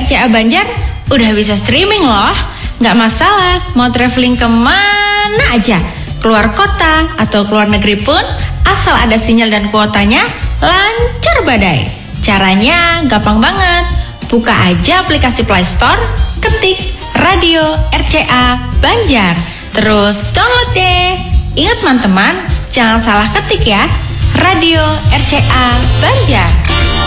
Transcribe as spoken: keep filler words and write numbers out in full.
R C A Banjar udah bisa streaming loh. Nggak masalah mau traveling kemana aja, keluar kota atau keluar negeri pun, asal ada sinyal dan kuotanya, lancar badai. Caranya gampang banget. Buka aja aplikasi Play Store, ketik Radio R C A Banjar, terus download deh. Ingat teman-teman, jangan salah ketik ya. Radio R C A Banjar.